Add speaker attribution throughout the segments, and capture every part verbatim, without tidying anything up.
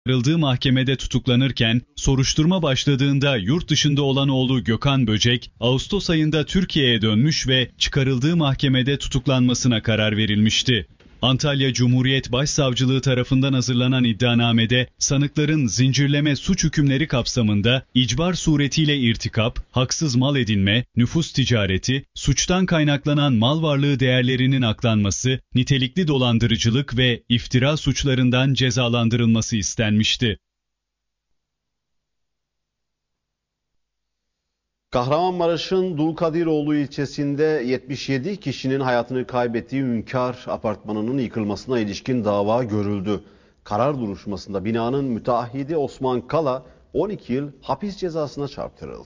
Speaker 1: çıkarıldığı mahkemede tutuklanırken soruşturma başladığında yurt dışında olan oğlu Gökhan Böcek, Ağustos ayında Türkiye'ye dönmüş ve çıkarıldığı mahkemede tutuklanmasına karar verilmişti. Antalya Cumhuriyet Başsavcılığı tarafından hazırlanan iddianamede sanıkların zincirleme suç hükümleri kapsamında icbar suretiyle irtikap, haksız mal edinme, nüfus ticareti, suçtan kaynaklanan mal varlığı değerlerinin aklanması, nitelikli dolandırıcılık ve iftira suçlarından cezalandırılması istenmişti.
Speaker 2: Kahramanmaraş'ın Dulkadiroğlu ilçesinde yetmiş yedi kişinin hayatını kaybettiği Hünkar Apartmanı'nın yıkılmasına ilişkin dava görüldü. Karar duruşmasında binanın müteahhidi Osman Kala on iki yıl hapis cezasına çarptırıldı.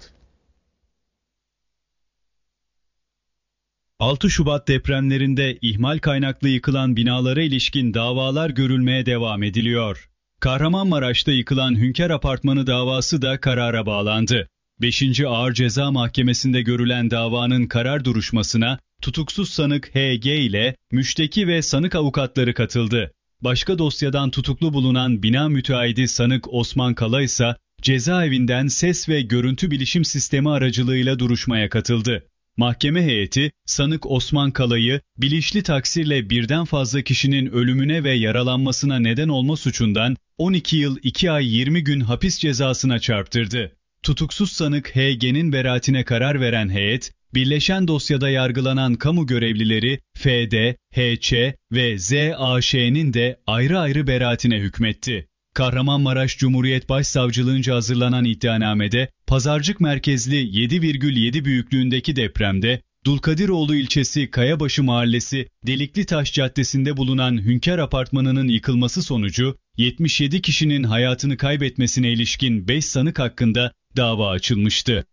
Speaker 1: altı Şubat depremlerinde ihmal kaynaklı yıkılan binalara ilişkin davalar görülmeye devam ediliyor. Kahramanmaraş'ta yıkılan Hünkar Apartmanı davası da karara bağlandı. beşinci Ağır Ceza Mahkemesi'nde görülen davanın karar duruşmasına tutuksuz sanık H G ile müşteki ve sanık avukatları katıldı. Başka dosyadan tutuklu bulunan bina müteahhidi sanık Osman Kala ise cezaevinden ses ve görüntü bilişim sistemi aracılığıyla duruşmaya katıldı. Mahkeme heyeti, sanık Osman Kala'yı bilinçli taksirle birden fazla kişinin ölümüne ve yaralanmasına neden olma suçundan on iki yıl iki ay yirmi gün hapis cezasına çarptırdı. Tutuksuz sanık H G'nin beraatine karar veren heyet, birleşen dosyada yargılanan kamu görevlileri F D, H Ç ve Z A Ş'nin de ayrı ayrı beraatine hükmetti. Kahramanmaraş Cumhuriyet Başsavcılığınca hazırlanan iddianamede, Pazarcık merkezli yedi virgül yedi büyüklüğündeki depremde, Dulkadiroğlu ilçesi Kayabaşı Mahallesi Delikli-Taş Caddesi'nde bulunan Hünkar Apartmanı'nın yıkılması sonucu yetmiş yedi kişinin hayatını kaybetmesine ilişkin beş sanık hakkında dava açılmıştı.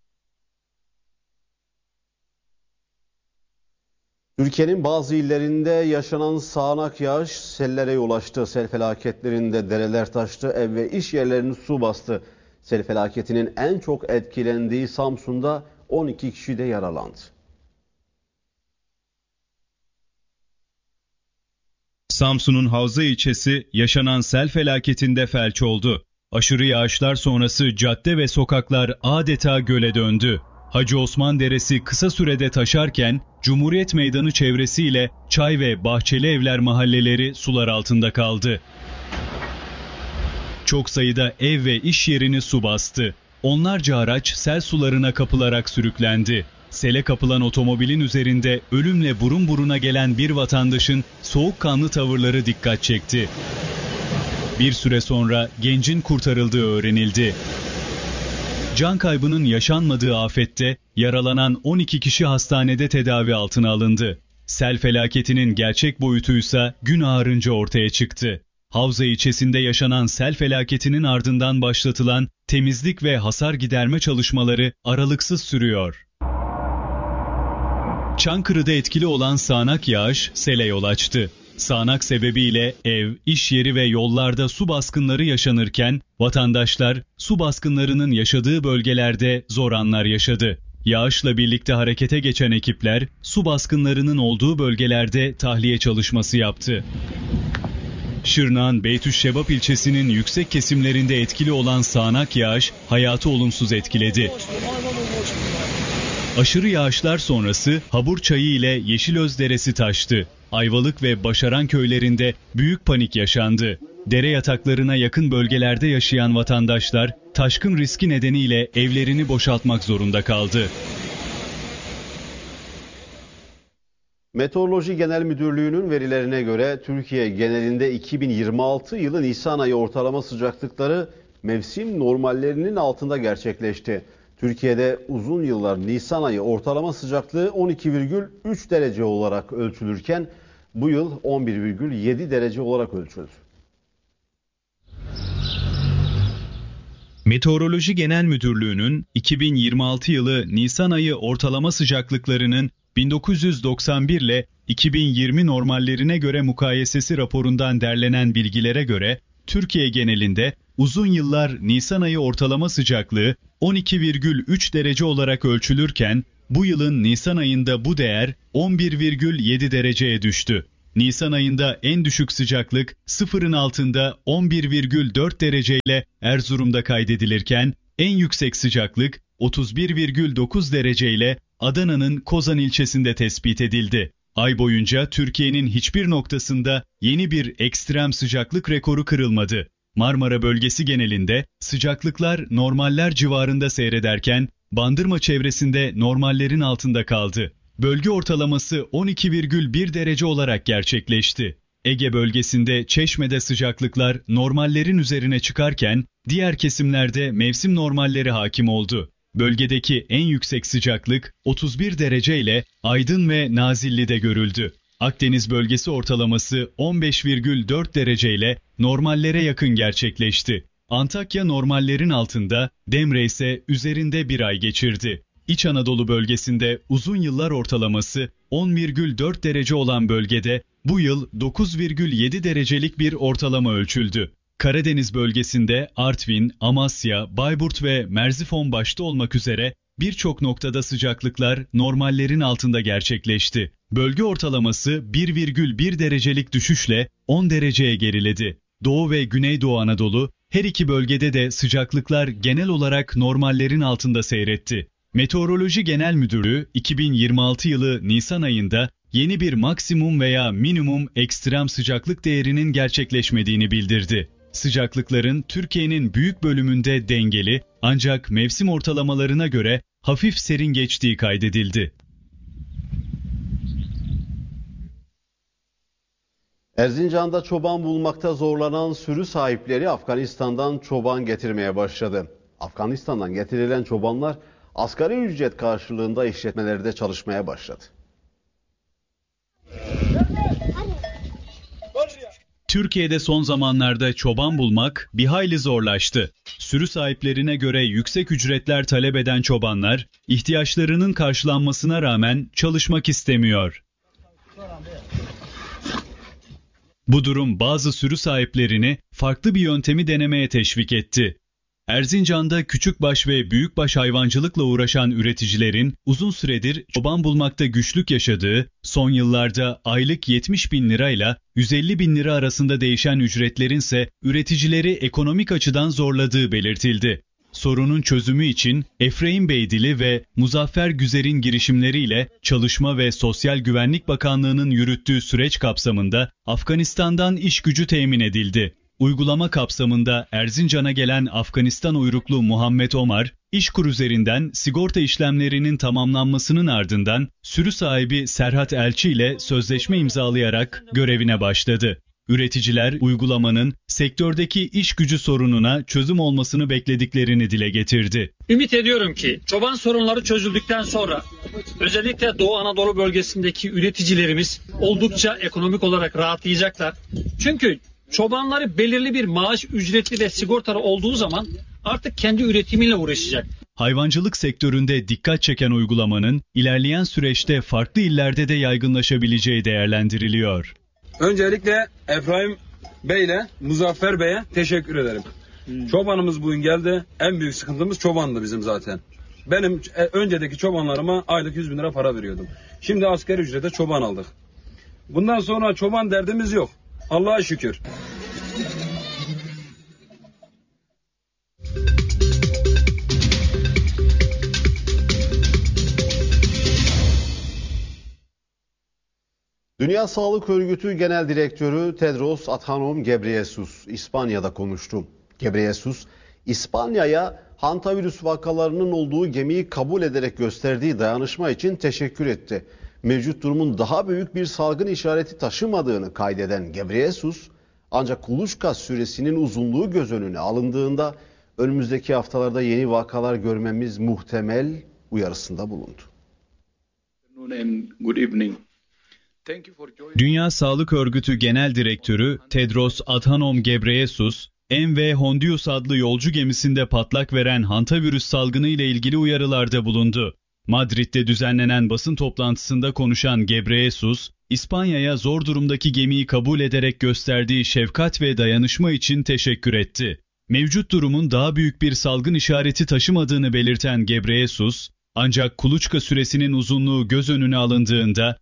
Speaker 2: Türkiye'nin bazı illerinde yaşanan sağanak yağış sellere yol açtı. Sel felaketlerinde dereler taştı, ev ve iş yerlerini su bastı. Sel felaketinin en çok etkilendiği Samsun'da on iki kişi de yaralandı.
Speaker 1: Samsun'un Havza ilçesi yaşanan sel felaketinde felç oldu. Aşırı yağışlar sonrası cadde ve sokaklar adeta göle döndü. Hacı Osman Deresi kısa sürede taşarken Cumhuriyet Meydanı çevresiyle Çay ve Bahçeli Evler mahalleleri sular altında kaldı. Çok sayıda ev ve iş yerini su bastı. Onlarca araç sel sularına kapılarak sürüklendi. Sele kapılan otomobilin üzerinde ölümle burun buruna gelen bir vatandaşın soğukkanlı tavırları dikkat çekti. Bir süre sonra gencin kurtarıldığı öğrenildi. Can kaybının yaşanmadığı afette yaralanan on iki kişi hastanede tedavi altına alındı. Sel felaketinin gerçek boyutuysa gün ağarınca ortaya çıktı. Havza ilçesinde yaşanan sel felaketinin ardından başlatılan temizlik ve hasar giderme çalışmaları aralıksız sürüyor. Çankırı'da etkili olan sağanak yağış sele yol açtı. Sağanak sebebiyle ev, iş yeri ve yollarda su baskınları yaşanırken vatandaşlar su baskınlarının yaşadığı bölgelerde zor anlar yaşadı. Yağışla birlikte harekete geçen ekipler su baskınlarının olduğu bölgelerde tahliye çalışması yaptı. Şırnak'ın Beytüşşebap ilçesinin yüksek kesimlerinde etkili olan sağanak yağış hayatı olumsuz etkiledi. Aşırı yağışlar sonrası Habur Çayı ile Yeşilöz Deresi taştı. Ayvalık ve Başaran köylerinde büyük panik yaşandı. Dere yataklarına yakın bölgelerde yaşayan vatandaşlar taşkın riski nedeniyle evlerini boşaltmak zorunda kaldı.
Speaker 2: Meteoroloji Genel Müdürlüğü'nün verilerine göre Türkiye genelinde iki bin yirmi altı yılı Nisan ayı ortalama sıcaklıkları mevsim normallerinin altında gerçekleşti. Türkiye'de uzun yıllar Nisan ayı ortalama sıcaklığı on iki virgül üç derece olarak ölçülürken bu yıl on bir virgül yedi derece olarak ölçüldü.
Speaker 1: Meteoroloji Genel Müdürlüğü'nün iki bin yirmi altı yılı Nisan ayı ortalama sıcaklıklarının bin dokuz yüz doksan bir ile iki bin yirmi normallerine göre mukayesesi raporundan derlenen bilgilere göre Türkiye genelinde uzun yıllar Nisan ayı ortalama sıcaklığı on iki virgül üç derece olarak ölçülürken bu yılın Nisan ayında bu değer on bir virgül yedi dereceye düştü. Nisan ayında en düşük sıcaklık sıfırın altında on bir virgül dört dereceyle Erzurum'da kaydedilirken en yüksek sıcaklık otuz bir virgül dokuz dereceyle Adana'nın Kozan ilçesinde tespit edildi. Ay boyunca Türkiye'nin hiçbir noktasında yeni bir ekstrem sıcaklık rekoru kırılmadı. Marmara bölgesi genelinde sıcaklıklar normaller civarında seyrederken Bandırma çevresinde normallerin altında kaldı. Bölge ortalaması on iki virgül bir derece olarak gerçekleşti. Ege bölgesinde Çeşme'de sıcaklıklar normallerin üzerine çıkarken diğer kesimlerde mevsim normalleri hakim oldu. Bölgedeki en yüksek sıcaklık otuz bir derece ile Aydın ve Nazilli'de görüldü. Akdeniz bölgesi ortalaması on beş virgül dört derece ile normallere yakın gerçekleşti. Antakya normallerin altında, Demre ise üzerinde bir ay geçirdi. İç Anadolu bölgesinde uzun yıllar ortalaması on virgül dört derece olan bölgede bu yıl dokuz virgül yedi derecelik bir ortalama ölçüldü. Karadeniz bölgesinde Artvin, Amasya, Bayburt ve Merzifon başta olmak üzere birçok noktada sıcaklıklar normallerin altında gerçekleşti. Bölge ortalaması bir virgül bir derecelik düşüşle on dereceye geriledi. Doğu ve Güneydoğu Anadolu, her iki bölgede de sıcaklıklar genel olarak normallerin altında seyretti. Meteoroloji Genel Müdürlüğü iki bin yirmi altı yılı Nisan ayında yeni bir maksimum veya minimum ekstrem sıcaklık değerinin gerçekleşmediğini bildirdi. Sıcaklıkların Türkiye'nin büyük bölümünde dengeli ancak mevsim ortalamalarına göre hafif serin geçtiği kaydedildi.
Speaker 2: Erzincan'da çoban bulmakta zorlanan sürü sahipleri Afganistan'dan çoban getirmeye başladı. Afganistan'dan getirilen çobanlar asgari ücret karşılığında işletmelerde çalışmaya başladı.
Speaker 1: Türkiye'de son zamanlarda çoban bulmak bir hayli zorlaştı. Sürü sahiplerine göre yüksek ücretler talep eden çobanlar, ihtiyaçlarının karşılanmasına rağmen çalışmak istemiyor. Bu durum bazı sürü sahiplerini farklı bir yöntemi denemeye teşvik etti. Erzincan'da küçükbaş ve büyükbaş hayvancılıkla uğraşan üreticilerin uzun süredir çoban bulmakta güçlük yaşadığı, son yıllarda aylık yetmiş bin lirayla yüz elli bin lira arasında değişen ücretlerin ise üreticileri ekonomik açıdan zorladığı belirtildi. Sorunun çözümü için Efraim Beydili ve Muzaffer Güzer'in girişimleriyle Çalışma ve Sosyal Güvenlik Bakanlığı'nın yürüttüğü süreç kapsamında Afganistan'dan iş gücü temin edildi. Uygulama kapsamında Erzincan'a gelen Afganistan uyruklu Muhammed Omar, İşkur üzerinden sigorta işlemlerinin tamamlanmasının ardından sürü sahibi Serhat Elçi ile sözleşme imzalayarak görevine başladı. Üreticiler uygulamanın sektördeki iş gücü sorununa çözüm olmasını beklediklerini dile getirdi.
Speaker 3: Ümit ediyorum ki çoban sorunları çözüldükten sonra özellikle Doğu Anadolu bölgesindeki üreticilerimiz oldukça ekonomik olarak rahatlayacaklar. Çünkü çobanları belirli bir maaş ücretli ve sigortalı olduğu zaman artık kendi üretimiyle uğraşacak.
Speaker 1: Hayvancılık sektöründe dikkat çeken uygulamanın ilerleyen süreçte farklı illerde de yaygınlaşabileceği değerlendiriliyor.
Speaker 4: Öncelikle Efraim Bey ile Muzaffer Bey'e teşekkür ederim. Hmm. Çobanımız bugün geldi. En büyük sıkıntımız çobandı bizim zaten. Benim e, öncedeki çobanlarıma aylık yüz bin lira para veriyordum. Şimdi asgari ücrete çoban aldık. Bundan sonra çoban derdimiz yok. Allah'a şükür.
Speaker 2: Dünya Sağlık Örgütü Genel Direktörü Tedros Adhanom Ghebreyesus İspanya'da konuştu. Ghebreyesus, İspanya'ya hantavirüs vakalarının olduğu gemiyi kabul ederek gösterdiği dayanışma için teşekkür etti. Mevcut durumun daha büyük bir salgın işareti taşımadığını kaydeden Ghebreyesus, ancak kuluçka süresinin uzunluğu göz önüne alındığında önümüzdeki haftalarda yeni vakalar görmemiz muhtemel uyarısında bulundu.
Speaker 1: Dünya Sağlık Örgütü Genel Direktörü Tedros Adhanom Ghebreyesus, M V Hondius adlı yolcu gemisinde patlak veren hantavirüs salgını ile ilgili uyarılarda bulundu. Madrid'de düzenlenen basın toplantısında konuşan Ghebreyesus, İspanya'ya zor durumdaki gemiyi kabul ederek gösterdiği şefkat ve dayanışma için teşekkür etti. Mevcut durumun daha büyük bir salgın işareti taşımadığını belirten Ghebreyesus, ancak kuluçka süresinin uzunluğu göz önüne alındığında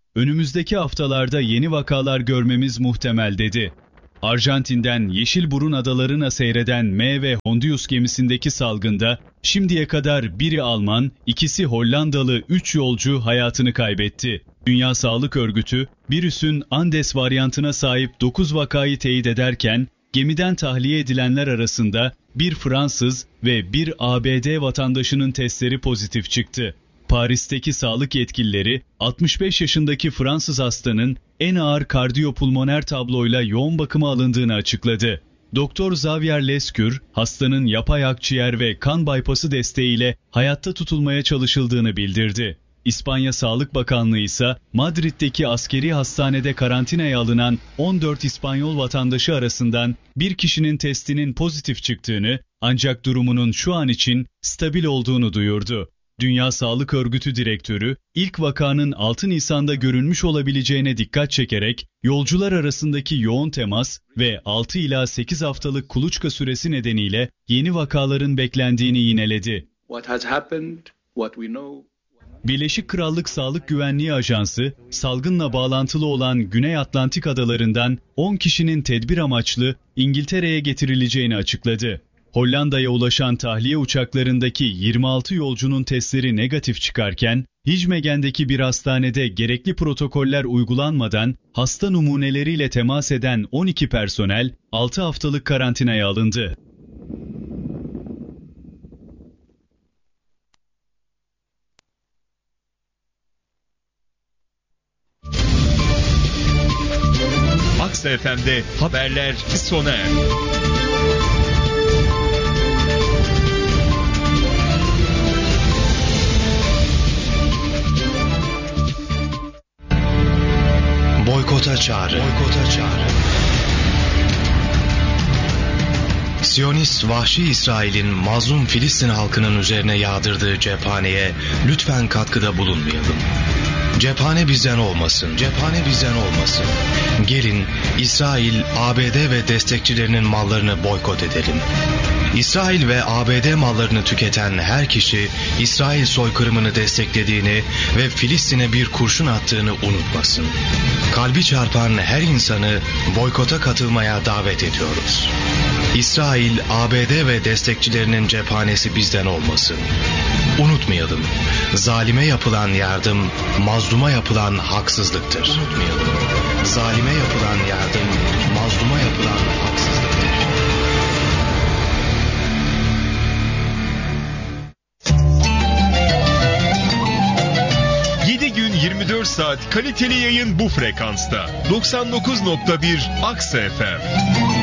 Speaker 1: önümüzdeki haftalarda yeni vakalar görmemiz muhtemel dedi. Arjantin'den Yeşilburun adalarına seyreden M V Hondius gemisindeki salgında şimdiye kadar biri Alman, ikisi Hollandalı üç yolcu hayatını kaybetti. Dünya Sağlık Örgütü, virüsün Andes varyantına sahip dokuz vakayı teyit ederken, gemiden tahliye edilenler arasında bir Fransız ve bir A B D vatandaşının testleri pozitif çıktı. Paris'teki sağlık yetkilileri, altmış beş yaşındaki Fransız hastanın en ağır kardiyopulmoner tabloyla yoğun bakıma alındığını açıkladı. Doktor Xavier Lescure, hastanın yapay akciğer ve kan bypası desteğiyle hayatta tutulmaya çalışıldığını bildirdi. İspanya Sağlık Bakanlığı ise Madrid'deki askeri hastanede karantinaya alınan on dört İspanyol vatandaşı arasından bir kişinin testinin pozitif çıktığını, ancak durumunun şu an için stabil olduğunu duyurdu. Dünya Sağlık Örgütü Direktörü, ilk vakanın altı Nisan'da görülmüş olabileceğine dikkat çekerek, yolcular arasındaki yoğun temas ve altı ila sekiz haftalık kuluçka süresi nedeniyle yeni vakaların beklendiğini yineledi.
Speaker 5: What has happened, what we know...
Speaker 1: Birleşik Krallık Sağlık Güvenliği Ajansı, salgınla bağlantılı olan Güney Atlantik adalarından on kişinin tedbir amaçlı İngiltere'ye getirileceğini açıkladı. Hollanda'ya ulaşan tahliye uçaklarındaki yirmi altı yolcunun testleri negatif çıkarken, Nijmegen'deki bir hastanede gerekli protokoller uygulanmadan hasta numuneleriyle temas eden on iki personel altı haftalık karantinaya alındı.
Speaker 6: Aksa F M'de haberler sona erdi.
Speaker 7: Boykota çağrı. Boykota çağrı. Siyonist vahşi İsrail'in mazlum Filistin halkının üzerine yağdırdığı cephaneye lütfen katkıda bulunmayalım. Cephane bizden olmasın. Cephane bizden olmasın. Gelin İsrail, A B D ve destekçilerinin mallarını boykot edelim. İsrail ve A B D mallarını tüketen her kişi İsrail soykırımını desteklediğini ve Filistin'e bir kurşun attığını unutmasın. Kalbi çarpan her insanı boykota katılmaya davet ediyoruz. İsrail, A B D ve destekçilerinin cephanesi bizden olmasın. Unutmayalım, zalime yapılan yardım, mazluma yapılan haksızlıktır. Unutmayalım, zalime yapılan yardım, mazluma yapılan haksızlıktır.
Speaker 6: yedi gün yirmi dört saat kaliteli yayın bu frekansta. doksan dokuz nokta bir Aksa F M.